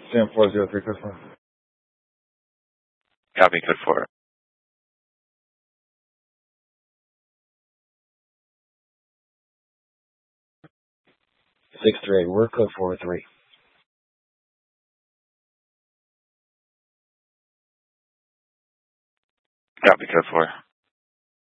Sam 403, code 4. Copy, code 4. Six three eight. We're code 403. Copy, code 4.